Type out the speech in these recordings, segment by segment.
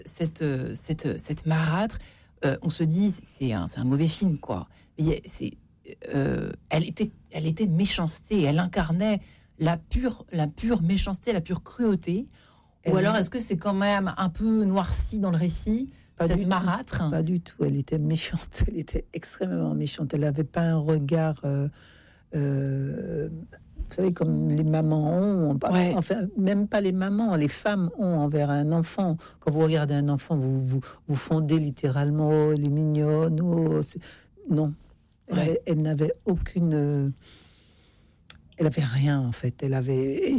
cette marâtre, on se dit c'est un mauvais film, quoi. Mais elle était méchanceté, elle incarnait la pure méchanceté, la pure cruauté. Ou alors est-ce que c'est quand même un peu noirci dans le récit, cette marâtre? Pas du tout, elle était méchante, elle était extrêmement méchante. Elle n'avait pas un regard, vous savez, comme les mamans ont, enfin, même pas les mamans, les femmes ont envers un enfant. Quand vous regardez un enfant, vous fondez littéralement, oh, elle est mignonne, oh, non. Elle n'avait aucune... Elle avait rien, en fait. Elle avait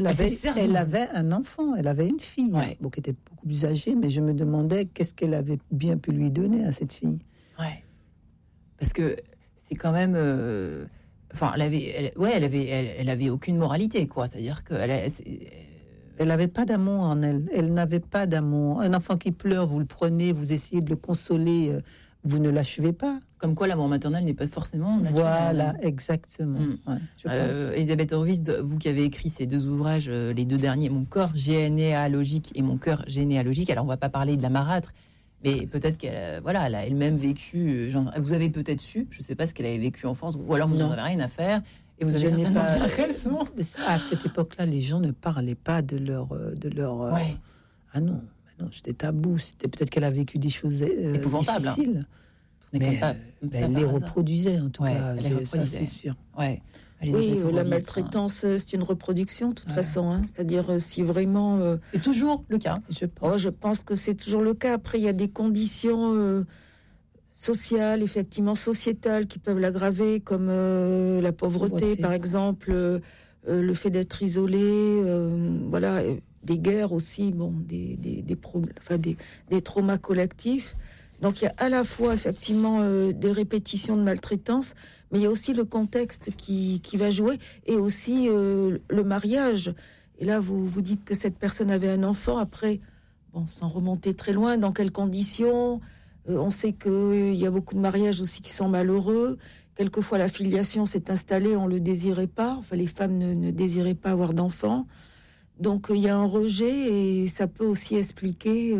un enfant, elle avait une fille, bon, qui était beaucoup plus âgée, mais je me demandais qu'est-ce qu'elle avait bien pu lui donner à cette fille. Ouais. Parce que c'est quand même... Enfin, elle avait aucune moralité, quoi. C'est-à-dire que elle n'avait pas d'amour en elle. Elle n'avait pas d'amour. Un enfant qui pleure, vous le prenez, vous essayez de le consoler, vous ne l'achevez pas. Comme quoi, l'amour maternel n'est pas forcément naturel. Voilà, exactement. Ouais, je pense. Elisabeth Horowitz, vous qui avez écrit ces deux ouvrages, les deux derniers, Mon corps généalogique et Mon cœur généalogique. Alors, on ne va pas parler de la marâtre, mais peut-être qu'elle elle a elle-même vécu. Vous avez peut-être su, je ne sais pas ce qu'elle avait vécu en France, ou alors vous n'en avez rien à faire. Et vous avez certainement bien raison. À cette époque-là, les gens ne parlaient pas de leur. Ah non, c'était tabou. C'était peut-être qu'elle a vécu des choses difficiles. Mais elle les reproduisait, en tout cas, ça c'est sûr. Ouais. Oui, la maltraitance, c'est une reproduction, de toute façon. Hein. C'est-à-dire, si vraiment... c'est toujours le cas, je pense. Je pense que c'est toujours le cas. Après, il y a des conditions sociales, effectivement, sociétales, qui peuvent l'aggraver, comme la pauvreté, par exemple, le fait d'être isolé, voilà, des guerres aussi, bon, des traumas collectifs. Donc, il y a à la fois, effectivement, des répétitions de maltraitance, mais il y a aussi le contexte qui va jouer, et aussi le mariage. Et là, vous dites que cette personne avait un enfant. Après, bon, sans remonter très loin, dans quelles conditions? On sait qu'il y a beaucoup de mariages aussi qui sont malheureux. Quelquefois, la filiation s'est installée, on ne le désirait pas. Enfin, les femmes ne désiraient pas avoir d'enfants. Donc, il y a un rejet, et ça peut aussi expliquer...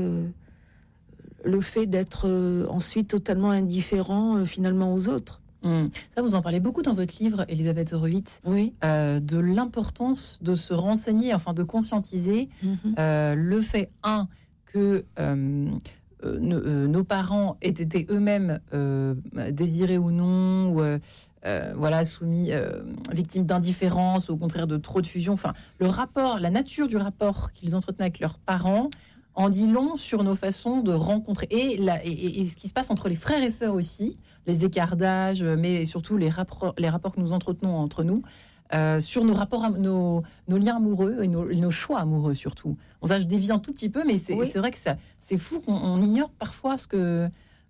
le fait d'être ensuite totalement indifférent finalement aux autres. Ça, vous en parlez beaucoup dans votre livre, Elisabeth Horowitz, de l'importance de se renseigner, enfin de conscientiser le fait, que nos parents aient été eux-mêmes désirés ou non, ou soumis, victimes d'indifférence, ou au contraire de trop de fusion. Enfin, le rapport, la nature du rapport qu'ils entretenaient avec leurs parents en dit long sur nos façons de rencontrer. Et ce qui se passe entre les frères et sœurs aussi, les écarts d'âge, mais surtout les rapports que nous entretenons entre nous, sur nos rapports, nos liens amoureux et nos choix amoureux surtout. Bon, ça, je dévie un tout petit peu, mais c'est vrai que c'est fou qu'on ignore parfois ce que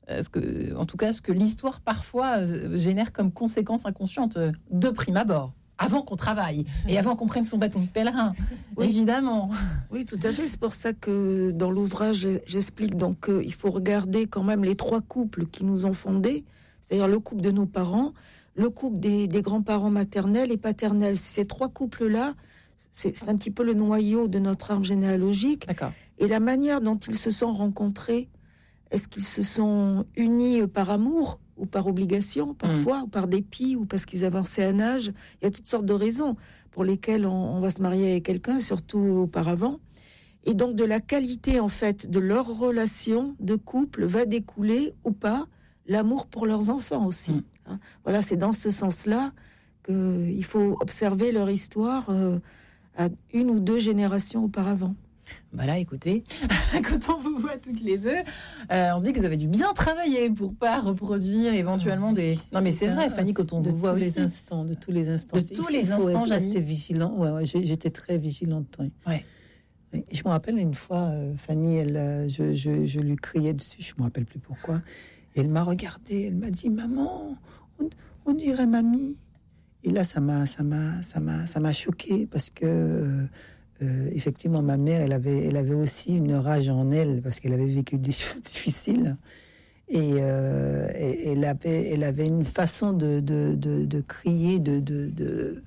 l'histoire parfois génère comme conséquence inconsciente de prime abord. Avant qu'on travaille et avant qu'on prenne son bâton de pèlerin, évidemment. Oui, tout à fait. C'est pour ça que dans l'ouvrage, j'explique donc qu'il faut regarder quand même les trois couples qui nous ont fondés, c'est-à-dire le couple de nos parents, le couple des grands-parents maternels et paternels. Ces trois couples-là, c'est un petit peu le noyau de notre arbre généalogique. D'accord. Et la manière dont ils se sont rencontrés, est-ce qu'ils se sont unis par amour ou par obligation, parfois, ou par dépit, ou parce qu'ils avançaient un âge? Il y a toutes sortes de raisons pour lesquelles on va se marier avec quelqu'un, surtout auparavant. Et donc, de la qualité, en fait, de leur relation de couple va découler, ou pas, l'amour pour leurs enfants aussi. Voilà, c'est dans ce sens-là qu'il faut observer leur histoire à une ou deux générations auparavant. Bah là, écoutez, quand on vous voit toutes les deux, on se dit que vous avez dû bien travailler pour pas reproduire éventuellement des... Non, mais c'est vrai, Fanny, quand on vous voit aussi... De tous les instants. De tous les instants, j'étais vigilant. Ouais, j'étais très vigilante. Ouais. Je me rappelle une fois, Fanny, je lui criais dessus, je me rappelle plus pourquoi. Et elle m'a regardée, elle m'a dit, maman, on dirait mamie. Et là, ça m'a choquée parce que... effectivement, ma mère, elle avait aussi une rage en elle parce qu'elle avait vécu des choses difficiles et elle avait une façon de crier, de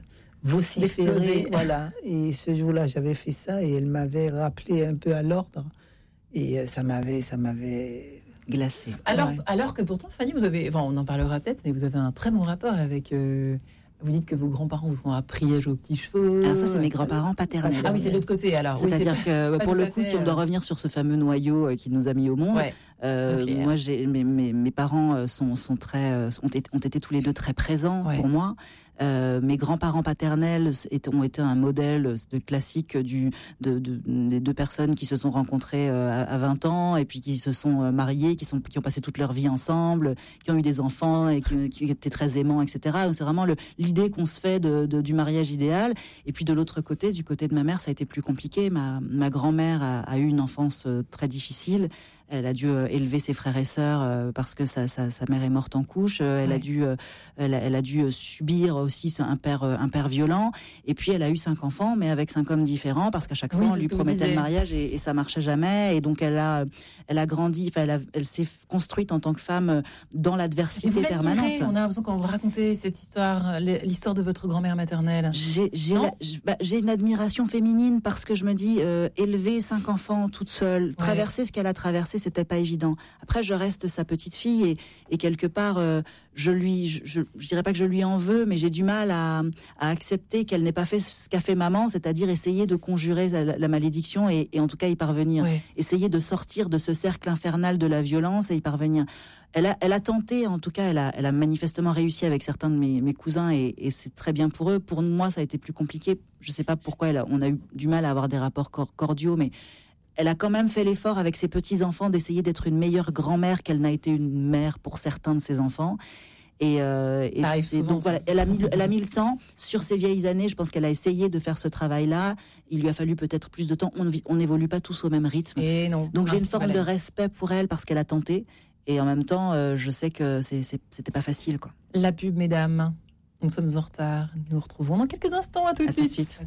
vociférer, voilà. Et ce jour-là, j'avais fait ça et elle m'avait rappelé un peu à l'ordre Et ça m'avait glacé. Alors que pourtant, Fanny, vous avez, on en parlera peut-être, mais vous avez un très bon rapport avec... Vous dites que vos grands-parents vous ont appris à jouer aux petits cheveux. Alors ça, c'est mes grands-parents paternels. Ah oui, c'est de l'autre côté alors. C'est-à-dire que pour le coup, si on doit revenir sur ce fameux noyau qui nous a mis au monde, moi, mes parents ont été tous les deux très présents pour moi. Mes grands-parents paternels ont été un modèle classique des deux personnes qui se sont rencontrées à 20 ans et puis qui se sont mariées, qui ont passé toute leur vie ensemble, qui ont eu des enfants et qui étaient très aimants, etc. Donc c'est vraiment l'idée qu'on se fait du mariage idéal. Et puis de l'autre côté, du côté de ma mère, ça a été plus compliqué. Ma grand-mère a eu une enfance très difficile. Elle a dû élever ses frères et sœurs parce que sa mère est morte en couche. Elle a dû subir aussi un père violent. Et puis elle a eu 5 enfants, mais avec 5 hommes différents, parce qu'à chaque fois on lui promettait le mariage et ça marchait jamais. Et donc elle a grandi. Elle s'est construite en tant que femme dans l'adversité permanente. On a l'impression quand vous racontez cette histoire, l'histoire de votre grand-mère maternelle. J'ai une admiration féminine parce que je me dis élever 5 enfants toute seule, traverser ce qu'elle a traversé. C'était pas évident. Après, je reste sa petite fille et quelque part, je dirais pas que je lui en veux, mais j'ai du mal à accepter qu'elle n'ait pas fait ce qu'a fait maman, c'est-à-dire essayer de conjurer la malédiction et en tout cas y parvenir. Essayer de sortir de ce cercle infernal de la violence et y parvenir. Elle a tenté, en tout cas, elle a manifestement réussi avec certains de mes cousins et c'est très bien pour eux. Pour moi, ça a été plus compliqué. Je sais pas pourquoi on a eu du mal à avoir des rapports cordiaux, mais elle a quand même fait l'effort avec ses petits-enfants d'essayer d'être une meilleure grand-mère qu'elle n'a été une mère pour certains de ses enfants. Donc voilà, elle a mis le temps sur ses vieilles années. Je pense qu'elle a essayé de faire ce travail-là. Il lui a fallu peut-être plus de temps. On n'évolue pas tous au même rythme. Donc j'ai une forme de respect pour elle parce qu'elle a tenté. Et en même temps, je sais que c'était pas facile, quoi. La pub, mesdames. Nous sommes en retard. Nous nous retrouvons dans quelques instants. À tout de suite.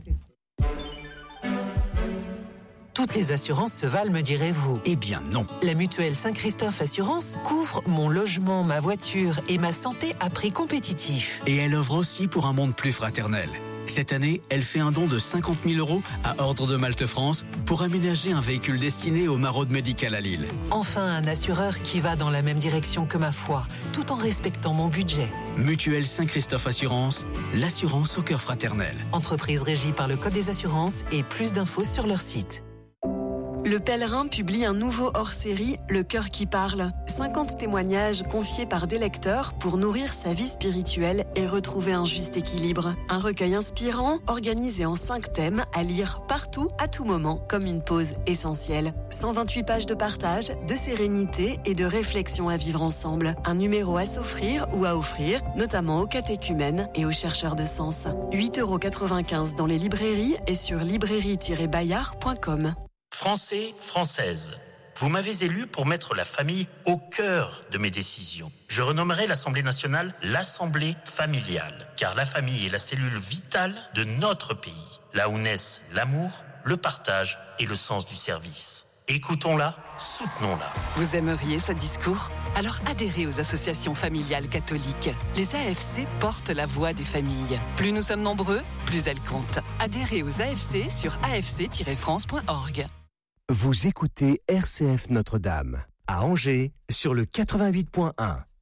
Toutes les assurances se valent, me direz-vous. Eh bien non. La mutuelle Saint-Christophe Assurance couvre mon logement, ma voiture et ma santé à prix compétitif. Et elle œuvre aussi pour un monde plus fraternel. Cette année, elle fait un don de 50 000 € à Ordre de Malte France pour aménager un véhicule destiné aux maraudes médicales à Lille. Enfin, un assureur qui va dans la même direction que ma foi, tout en respectant mon budget. Mutuelle Saint-Christophe Assurance, l'assurance au cœur fraternel. Entreprise régie par le Code des assurances et plus d'infos sur leur site. Le Pèlerin publie un nouveau hors-série, Le Cœur qui parle. 50 témoignages confiés par des lecteurs pour nourrir sa vie spirituelle et retrouver un juste équilibre. Un recueil inspirant, organisé en 5 thèmes, à lire partout, à tout moment, comme une pause essentielle. 128 pages de partage, de sérénité et de réflexion à vivre ensemble. Un numéro à s'offrir ou à offrir, notamment aux catéchumènes et aux chercheurs de sens. 8,95 € dans les librairies et sur librairie-bayard.com. Français, Françaises, vous m'avez élu pour mettre la famille au cœur de mes décisions. Je renommerai l'Assemblée nationale l'Assemblée familiale, car la famille est la cellule vitale de notre pays, là où naissent l'amour, le partage et le sens du service. Écoutons-la, soutenons-la. Vous aimeriez ce discours ? Alors adhérez aux associations familiales catholiques. Les AFC portent la voix des familles. Plus nous sommes nombreux, plus elles comptent. Adhérez aux AFC sur afc-france.org. Vous écoutez RCF Notre-Dame, à Angers, sur le 88.1.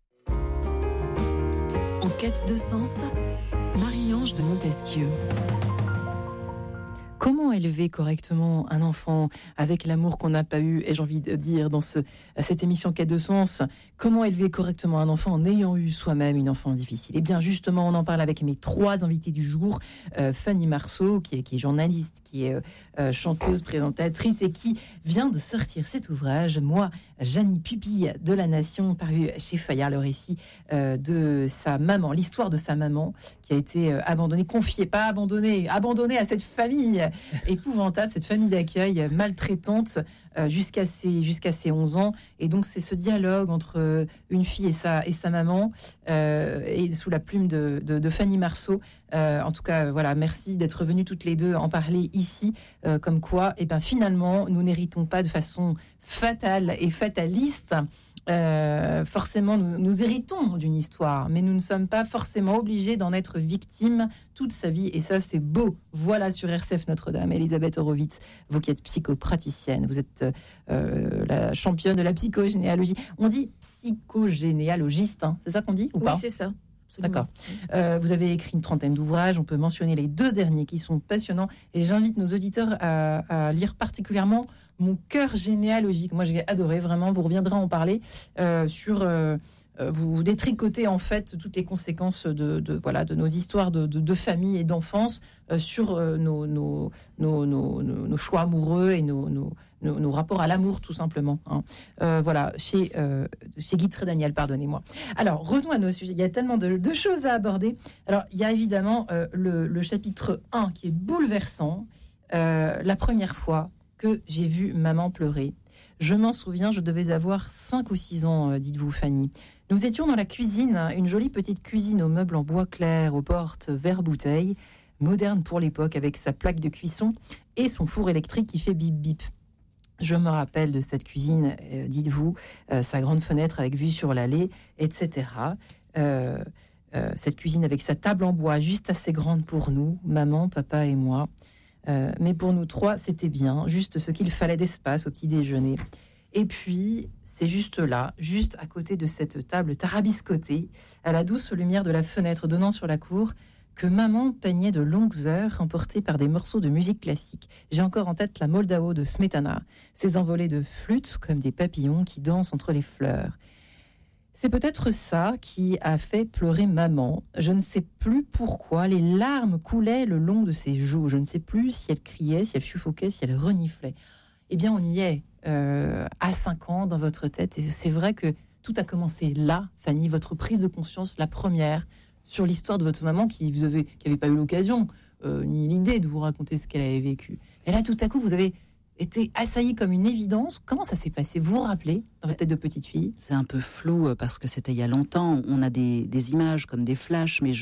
En quête de sens, Marie-Ange de Montesquieu. Comment élever correctement un enfant avec l'amour qu'on n'a pas eu, et j'ai envie de dire dans cette émission Quête de sens, comment élever correctement un enfant en ayant eu soi-même une enfance difficile? Eh bien justement, on en parle avec mes 3 invités du jour. Fanny Marceau, qui est journaliste, qui est chanteuse, présentatrice et qui vient de sortir cet ouvrage, Moi, Janie, pupille de la Nation, paru chez Fayard, le récit de sa maman, l'histoire de sa maman qui a été abandonnée, confiée, pas abandonnée à cette famille épouvantable, cette famille d'accueil maltraitante jusqu'à ses 11 ans. Et donc c'est ce dialogue entre une fille et sa maman, et sous la plume de Fanny Marceau. En tout cas, voilà, merci d'être venues toutes les deux en parler ici, comme quoi, finalement, nous n'héritons pas de façon fatale et fataliste forcément, nous héritons d'une histoire, mais nous ne sommes pas forcément obligés d'en être victimes toute sa vie. Et ça, c'est beau. Voilà sur RCF Notre-Dame, Elisabeth Horowitz, vous qui êtes psychopraticienne, vous êtes la championne de la psychogénéalogie. On dit psychogénéalogiste, hein, c'est ça qu'on dit ou pas ? Oui, c'est ça. Absolument. D'accord. Vous avez écrit une trentaine d'ouvrages. On peut mentionner les 2 derniers qui sont passionnants. Et j'invite nos auditeurs à lire particulièrement Mon cœur généalogique. Moi, j'ai adoré, vraiment. Vous reviendrez en parler vous détricotez en fait toutes les conséquences de nos histoires de famille et d'enfance sur nos choix amoureux et nos rapports à l'amour, tout simplement. Hein. Voilà, chez Guy Trédaniel, pardonnez-moi. Alors, revenons à nos sujets. Il y a tellement de choses à aborder. Alors, il y a évidemment le chapitre 1 qui est bouleversant. La première fois que j'ai vu maman pleurer. Je m'en souviens, je devais avoir 5 ou 6 ans, dites-vous, Fanny. Nous étions dans la cuisine, une jolie petite cuisine aux meubles en bois clair, aux portes verre-bouteille, moderne pour l'époque, avec sa plaque de cuisson et son four électrique qui fait bip-bip. Je me rappelle de cette cuisine, dites-vous, sa grande fenêtre avec vue sur l'allée, etc. Cette cuisine avec sa table en bois juste assez grande pour nous, maman, papa et moi. Mais pour nous 3, c'était bien, juste ce qu'il fallait d'espace au petit déjeuner. Et puis, c'est juste là, juste à côté de cette table tarabiscotée, à la douce lumière de la fenêtre donnant sur la cour, que maman peignait de longues heures, emportée par des morceaux de musique classique. J'ai encore en tête la Moldao de Smetana, ses envolées de flûte comme des papillons qui dansent entre les fleurs. C'est peut-être ça qui a fait pleurer maman. Je ne sais plus pourquoi. Les larmes coulaient le long de ses joues. Je ne sais plus si elle criait, si elle suffoquait, si elle reniflait. Eh bien, on y est, à 5 ans, dans votre tête. Et c'est vrai que tout a commencé là, Fanny, votre prise de conscience, la première, sur l'histoire de votre maman qui n'avait pas eu l'occasion, ni l'idée de vous raconter ce qu'elle avait vécu. Et là, tout à coup, vous avez été assaillie comme une évidence. Comment ça s'est passé ? Vous vous rappelez, dans votre tête de petite fille ? C'est un peu flou parce que c'était il y a longtemps. On a des images comme des flashs, mais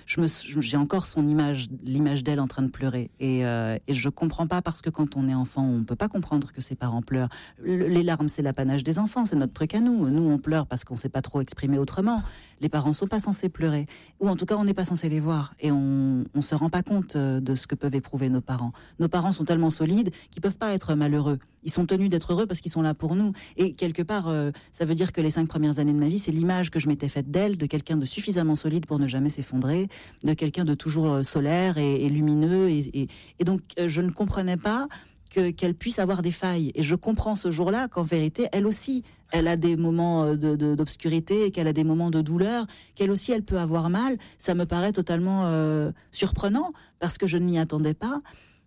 j'ai encore son image, l'image d'elle en train de pleurer. Et je comprends pas parce que quand on est enfant, on peut pas comprendre que ses parents pleurent. Les larmes, c'est l'apanage des enfants, c'est notre truc à nous. Nous, on pleure parce qu'on sait pas trop exprimer autrement. Les parents sont pas censés pleurer, ou en tout cas, on n'est pas censé les voir. Et on se rend pas compte de ce que peuvent éprouver nos parents. Nos parents sont tellement solides qu'ils peuvent pas être malheureux. Ils sont tenus d'être heureux parce qu'ils sont là pour nous. Et quelque part, ça veut dire que les 5 premières années de ma vie, c'est l'image que je m'étais faite d'elle, de quelqu'un de suffisamment solide pour ne jamais s'effondrer, de quelqu'un de toujours solaire et lumineux. Et donc, je ne comprenais pas qu'elle puisse avoir des failles. Et je comprends ce jour-là qu'en vérité, elle aussi, elle a des moments d'obscurité, qu'elle a des moments de douleur, qu'elle aussi, elle peut avoir mal. Ça me paraît totalement surprenant parce que je ne m'y attendais pas.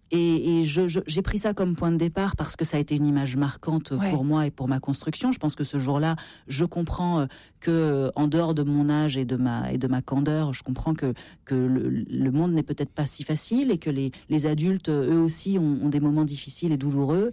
Et j'ai pris ça comme point de départ parce que ça a été une image marquante pour moi et pour ma construction. Je pense que ce jour-là, je comprends que en dehors de mon âge et de ma candeur, je comprends que le monde n'est peut-être pas si facile et que les adultes, eux aussi, ont des moments difficiles et douloureux.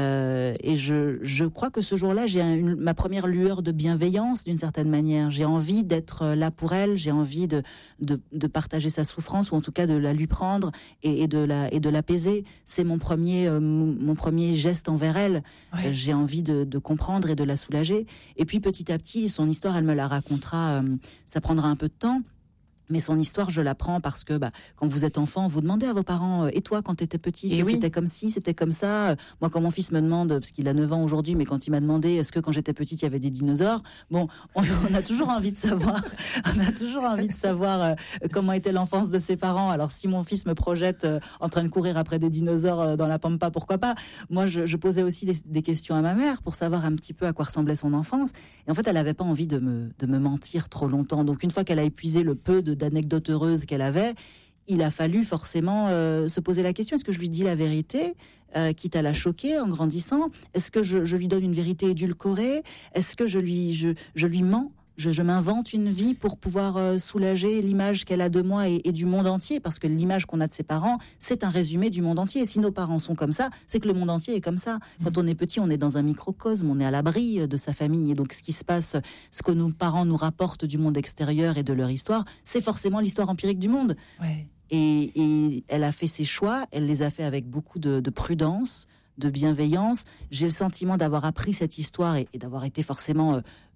Et je crois que ce jour-là, j'ai ma première lueur de bienveillance d'une certaine manière. J'ai envie d'être là pour elle, j'ai envie de partager sa souffrance ou en tout cas de la lui prendre et de l'apaiser. C'est mon premier geste envers elle. Ouais. J'ai envie de comprendre et de la soulager. Et puis petit à petit, son histoire, elle me la racontera. Ça prendra un peu de temps. Mais son histoire, je l'apprends parce que quand vous êtes enfant, vous demandez à vos parents « Et toi, quand tu étais petite, c'était comme ci, c'était comme ça ?» Moi, quand mon fils me demande, parce qu'il a 9 ans aujourd'hui, mais quand il m'a demandé « Est-ce que quand j'étais petite, il y avait des dinosaures ?» Bon, on a toujours envie de savoir. On a toujours envie de savoir comment était l'enfance de ses parents. Alors, si mon fils me projette en train de courir après des dinosaures dans la pampa, pourquoi pas ? Moi, je posais aussi des questions à ma mère pour savoir un petit peu à quoi ressemblait son enfance. Et en fait, elle n'avait pas envie de me mentir trop longtemps. Donc, une fois qu'elle a épuisé le peu d'anecdotes heureuses qu'elle avait, il a fallu forcément se poser la question, est-ce que je lui dis la vérité, quitte à la choquer en grandissant ? Est-ce que je lui donne une vérité édulcorée ? Est-ce que je lui mens ? Je m'invente une vie pour pouvoir soulager l'image qu'elle a de moi et du monde entier, parce que l'image qu'on a de ses parents, c'est un résumé du monde entier. Et si nos parents sont comme ça, c'est que le monde entier est comme ça. Quand on est petit, on est dans un microcosme, on est à l'abri de sa famille. Et donc, ce qui se passe, ce que nos parents nous rapportent du monde extérieur et de leur histoire, c'est forcément l'histoire empirique du monde. Ouais. Et elle a fait ses choix, elle les a fait avec beaucoup de prudence, de bienveillance. J'ai le sentiment d'avoir appris cette histoire et d'avoir été forcément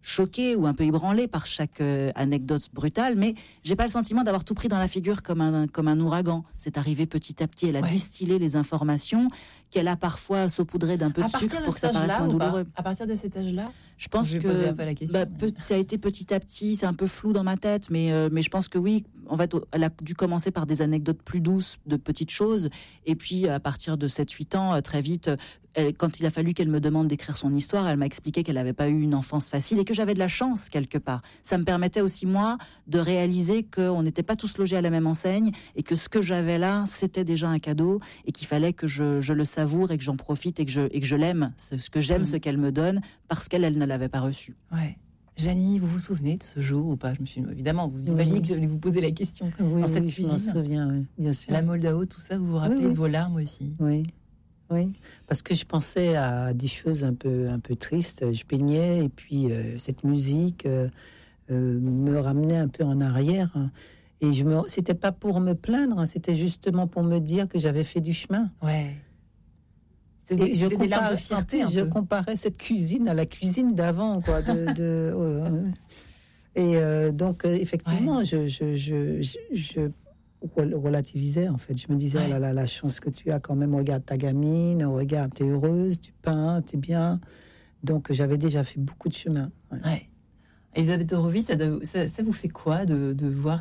choquée ou un peu ébranlée par chaque anecdote brutale, mais j'ai pas le sentiment d'avoir tout pris dans la figure comme un ouragan. C'est arrivé petit à petit. Elle a distillé les informations qu'elle a parfois saupoudrées d'un peu de sucre pour que ça paraisse moins douloureux. À partir de cet âge-là, je pense que ça a été petit à petit. C'est un peu flou dans ma tête, mais je pense que oui. En fait, elle a dû commencer par des anecdotes plus douces, de petites choses, et puis à partir de 7-8 ans, très vite, quand il a fallu qu'elle me demande d'écrire son histoire, elle m'a expliqué qu'elle n'avait pas eu une enfance facile et que j'avais de la chance quelque part. Ça me permettait aussi, moi, de réaliser qu'on n'était pas tous logés à la même enseigne et que ce que j'avais là, c'était déjà un cadeau et qu'il fallait que je le savoure et que j'en profite et que je l'aime, ce que j'aime, ce qu'elle me donne, parce qu'elle ne l'avait pas reçu. Ouais. Janie, vous vous souvenez de ce jour ou pas? Je me suis évidemment, vous imaginez que j'allais vous poser la question dans cette cuisine. Je m'en souviens, oui, bien sûr. La Moldao, tout ça, vous vous rappelez de vos larmes aussi? Oui. Oui, parce que je pensais à des choses un peu tristes. Je peignais et puis cette musique me ramenait un peu en arrière. Et c'était pas pour me plaindre, c'était justement pour me dire que j'avais fait du chemin. Ouais. C'était des larmes de fierté. Je comparais cette cuisine à la cuisine d'avant, quoi. Donc effectivement, je relativisais en fait. Je me disais, oh là là, la chance que tu as quand même, regarde ta gamine, regarde, t'es heureuse, tu peins, t'es bien. Donc j'avais déjà fait beaucoup de chemin. Ouais. Elisabeth Horowitz, ça vous fait quoi de voir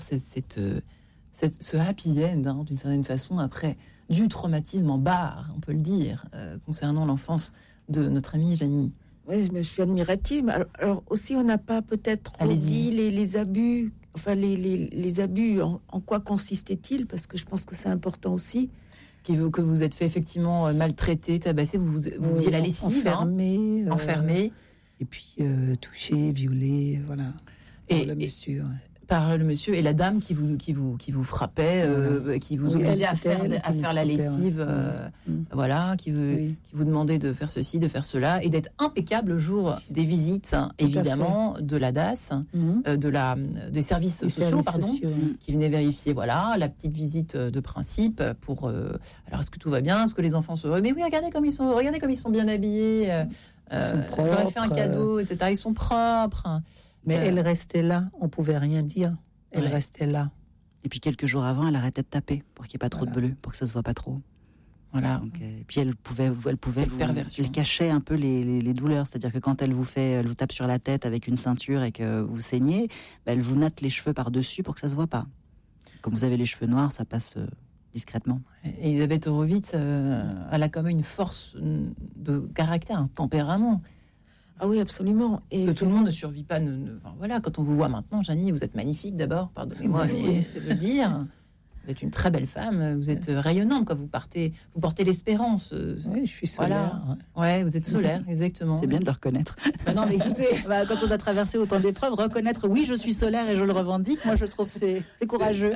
ce happy end, d'une certaine façon, après du traumatisme en barre, on peut le dire, concernant l'enfance de notre amie Janie? Oui, mais je suis admirative. Alors aussi, on n'a pas peut-être dit les abus. Enfin, les abus, en quoi consistaient-ils? Parce que je pense que c'est important aussi. Que vous êtes fait effectivement maltraiter, tabasser, vous faisiez la lessive, enfermé. Et puis touché, violé, voilà. Et le monsieur. Par le monsieur et la dame qui vous frappait, qui vous obligeait à faire la lessive, voilà, qui vous demandait de faire ceci, de faire cela, et d'être impeccable le jour des visites, évidemment, de la DAS, des services sociaux, qui venaient vérifier, voilà, la petite visite de principe pour. Alors, est-ce que tout va bien? Est-ce que les enfants sont heureux? Mais oui, regardez comme ils sont bien habillés. J'aurais fait un cadeau, etc. Ils sont propres. Mais elle restait là, on pouvait rien dire. Elle restait là. Et puis quelques jours avant, elle arrêtait de taper pour qu'il n'y ait pas trop de bleu, pour que ça se voit pas trop. Voilà. Donc, et puis elle cachait un peu les douleurs, c'est-à-dire que quand elle vous tape sur la tête avec une ceinture et que vous saignez, elle vous natte les cheveux par-dessus pour que ça se voit pas. Comme vous avez les cheveux noirs, ça passe discrètement. Elisabeth Horowitz, elle a quand même une force de caractère, un tempérament. Ah oui, absolument. Et parce que tout le monde ne survit pas. Voilà, quand on vous voit maintenant, Janie, vous êtes magnifique d'abord, pardonnez-moi de le dire. Vous êtes une très belle femme, vous êtes rayonnante, quoi. Vous portez l'espérance. Oui, je suis solaire. Voilà. Ouais, vous êtes solaire, exactement. C'est bien de le reconnaître. Non, mais écoutez, quand on a traversé autant d'épreuves, reconnaître oui, je suis solaire et je le revendique, moi je trouve c'est courageux.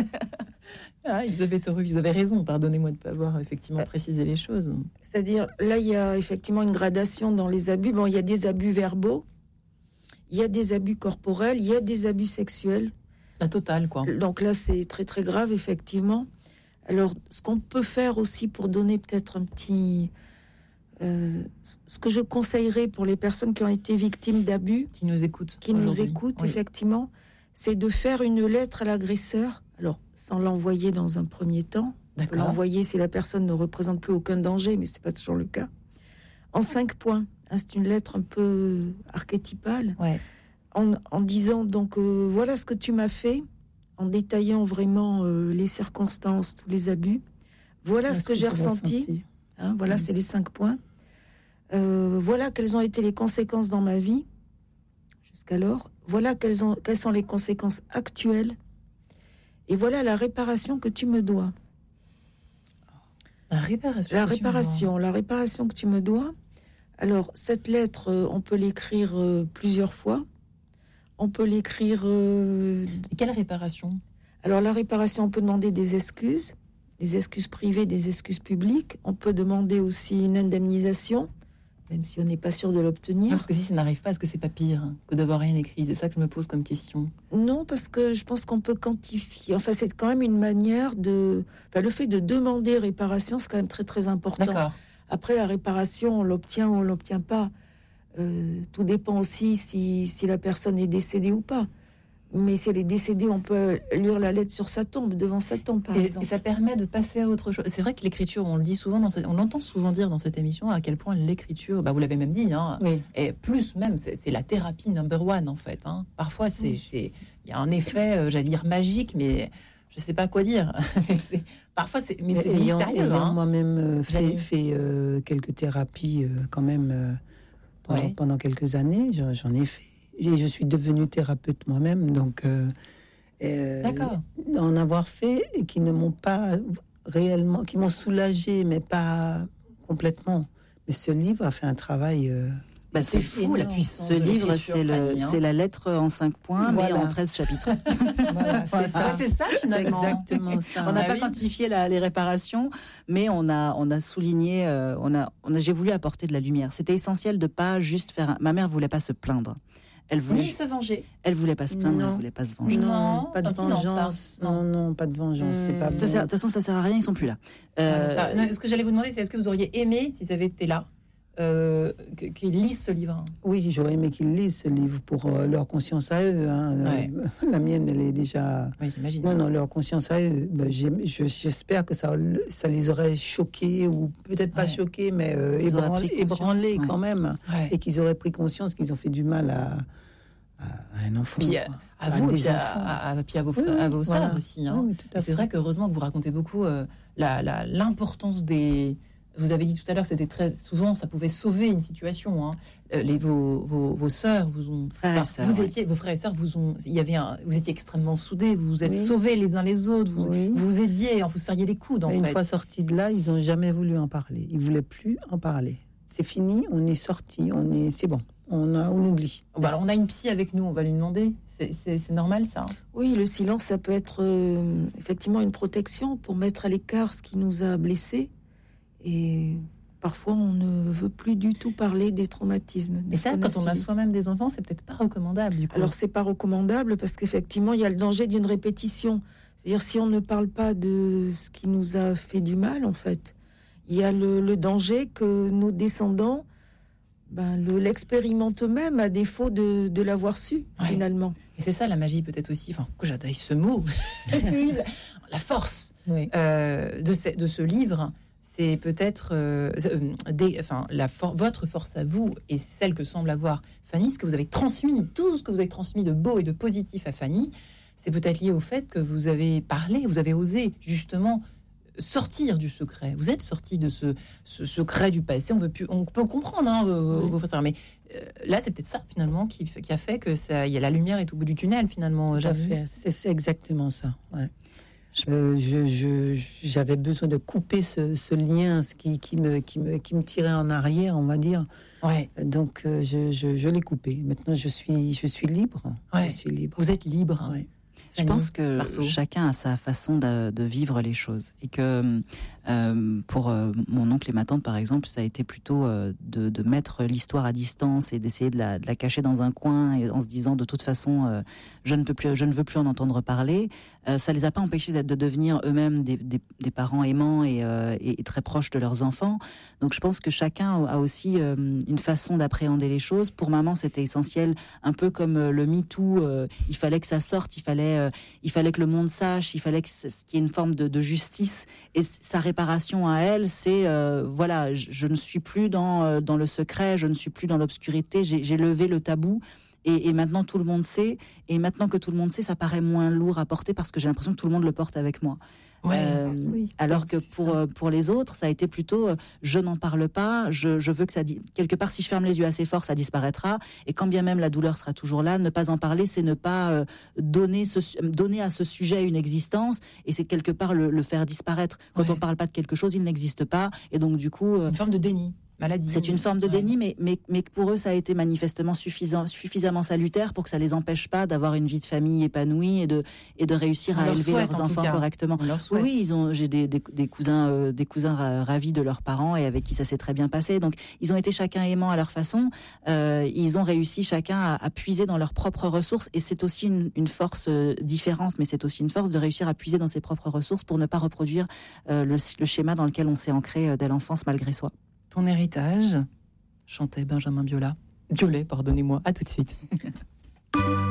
Elisabeth Horowitz, vous avez raison, pardonnez-moi de ne pas avoir effectivement précisé les choses. C'est-à-dire, là, il y a effectivement une gradation dans les abus. Bon, il y a des abus verbaux, il y a des abus corporels, il y a des abus sexuels. La totale, quoi. Donc là, c'est très, très grave, effectivement. Alors, ce qu'on peut faire aussi pour donner peut-être un petit... ce que je conseillerais pour les personnes qui ont été victimes d'abus... Qui nous écoutent. Oui. Effectivement, c'est de faire une lettre à l'agresseur. Alors, sans l'envoyer dans un premier temps. D'accord. L'envoyer si la personne ne représente plus aucun danger, mais c'est pas toujours le cas. En 5 points. C'est une lettre un peu archétypale. Ouais. En disant, donc, voilà ce que tu m'as fait, en détaillant vraiment les circonstances, tous les abus. Voilà ce que j'ai ressenti. Voilà, c'est les 5 points. Voilà quelles ont été les conséquences dans ma vie, jusqu'alors. Voilà quelles sont les conséquences actuelles. Et voilà la réparation que tu me dois. La réparation que tu me dois. Alors, cette lettre, on peut l'écrire plusieurs fois. On peut l'écrire... Et quelle réparation? Alors, la réparation, on peut demander des excuses privées, des excuses publiques. On peut demander aussi une indemnisation, même si on n'est pas sûr de l'obtenir. Parce que si ça n'arrive pas, est-ce que c'est pas pire que d'avoir rien écrit? C'est ça que je me pose comme question. Non, parce que je pense qu'on peut quantifier. Enfin, c'est quand même une manière de... Enfin, le fait de demander réparation, c'est quand même très, très important. D'accord. Après, la réparation, on l'obtient ou on l'obtient pas. Tout dépend aussi si la personne est décédée ou pas. Mais si elle est décédée, on peut lire la lettre sur sa tombe, devant sa tombe, par exemple. Et ça permet de passer à autre chose. C'est vrai que l'écriture, on le dit souvent, on l'entend souvent dire dans cette émission, à quel point l'écriture, vous l'avez même dit, et plus même, c'est la thérapie number one, en fait. Parfois, il y a un effet, j'allais dire magique, mais je ne sais pas quoi dire. Parfois, c'est mystérieux. Moi-même fait quelques thérapies quand même pendant quelques années. J'en ai fait. Et je suis devenue thérapeute moi-même, donc en avoir fait et qui ne m'ont pas réellement, qui m'ont soulagée, mais pas complètement. Mais ce livre a fait un travail. C'est fou la puissance. Ce livre, c'est la lettre en 5 points, mais en 13 chapitres. C'est ça finalement. C'est exactement ça. On n'a pas quantifié les réparations, mais on a souligné, j'ai voulu apporter de la lumière. C'était essentiel de pas juste faire. Ma mère voulait pas se plaindre. Ni se venger. Elle voulait pas se plaindre, elle voulait pas se venger. Non, pas de vengeance. Non, pas de vengeance. C'est pas. De toute façon, ça sert à rien. Ils sont plus là. Ce que j'allais vous demander, c'est est-ce que vous auriez aimé, si ça avait été là, qu'ils lisent ce livre? Oui, j'aurais aimé qu'ils lisent ce livre pour leur conscience à eux. La mienne, elle est déjà. Oui, j'imagine. Non, leur conscience à eux. J'espère que ça les aurait choqués, ou peut-être pas choqués, mais ébranlés quand même, et qu'ils auraient pris conscience qu'ils ont fait du mal à un enfant. Puis à vous, puis à vos sœurs aussi. Oui, c'est vrai qu'heureusement que vous racontez beaucoup l'importance des. Vous avez dit tout à l'heure que c'était très souvent, ça pouvait sauver une situation. Vos sœurs vous ont, vos frères et sœurs vous étiez extrêmement soudés, vous vous êtes sauvés les uns les autres, vous vous aidiez, vous serriez les coudes. Une fois sortis de là, ils n'ont jamais voulu en parler. Ils voulaient plus en parler. C'est fini, on est sortis, c'est bon, on oublie. Alors on a une psy avec nous, on va lui demander. C'est normal ça? Oui, le silence, ça peut être effectivement une protection pour mettre à l'écart ce qui nous a blessés. Et parfois, on ne veut plus du tout parler des traumatismes. Et ça, quand on a soi-même des enfants, c'est peut-être pas recommandable, du coup. Alors, c'est pas recommandable parce qu'effectivement, il y a le danger d'une répétition. C'est-à-dire, si on ne parle pas de ce qui nous a fait du mal, en fait, il y a le danger que nos descendants l'expérimentent eux-mêmes à défaut de l'avoir su, finalement. Et c'est ça, la magie, peut-être aussi, que j'adore ce mot, la force de ce livre. C'est peut-être votre force à vous et celle que semble avoir Fanny, ce que vous avez transmis, tout ce que vous avez transmis de beau et de positif à Fanny, c'est peut-être lié au fait que vous avez parlé, vous avez osé justement sortir du secret. Vous êtes sorti de ce secret du passé. On peut comprendre vos frères, mais là c'est peut-être ça finalement qui a fait que ça, il y a la lumière est au bout du tunnel finalement. C'est exactement ça. Ouais. J'avais besoin de couper ce lien, ce qui me tirait en arrière, on va dire. Donc je l'ai coupé. Maintenant je suis libre. Je suis libre. Vous êtes libre. Je pense que chacun a sa façon de vivre les choses et que pour mon oncle et ma tante par exemple, ça a été plutôt de mettre l'histoire à distance et d'essayer de la cacher dans un coin et en se disant de toute façon je ne veux plus en entendre parler. Ça les a pas empêchés de devenir eux-mêmes des parents aimants et très proches de leurs enfants. Donc je pense que chacun a aussi une façon d'appréhender les choses. Pour maman, c'était essentiel, un peu comme le MeToo. Il fallait que ça sorte, il fallait que le monde sache, il fallait qu'il y ait une forme de justice. Et sa réparation à elle, c'est je ne suis plus dans le secret, je ne suis plus dans l'obscurité. J'ai levé le tabou. Et maintenant tout le monde sait, et maintenant que tout le monde sait, ça paraît moins lourd à porter parce que j'ai l'impression que tout le monde le porte avec moi. Alors que pour les autres, ça a été plutôt je n'en parle pas, je veux que ça quelque part, si je ferme les yeux assez fort, ça disparaîtra, et quand bien même la douleur sera toujours là, ne pas en parler, c'est ne pas donner à ce sujet une existence, et c'est quelque part le faire disparaître. Quand on parle pas de quelque chose, il n'existe pas, et donc du coup une forme de déni. Maladie. C'est une forme de déni, mais pour eux, ça a été manifestement suffisamment salutaire pour que ça les empêche pas d'avoir une vie de famille épanouie et de réussir à élever leurs enfants correctement. Oui, j'ai des cousins ravis de leurs parents et avec qui ça s'est très bien passé. Donc, ils ont été chacun aimants à leur façon. Ils ont réussi chacun à puiser dans leurs propres ressources, et c'est aussi une force différente, mais c'est aussi une force de réussir à puiser dans ses propres ressources pour ne pas reproduire le schéma dans lequel on s'est ancré dès l'enfance malgré soi. Ton héritage, chantait Benjamin Biolay. Violet, pardonnez-moi. À tout de suite.